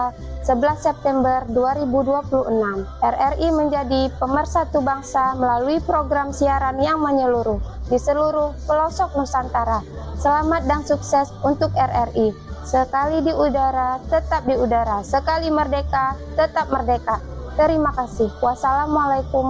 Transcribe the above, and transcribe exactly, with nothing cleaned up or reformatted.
sebelas September dua ribu dua puluh enam. R R I menjadi pemersatu bangsa melalui program siaran yang menyeluruh di seluruh pelosok Nusantara. Selamat dan sukses untuk R R I. Sekali di udara, tetap di udara. Sekali merdeka, tetap merdeka. Terima kasih. Wassalamualaikum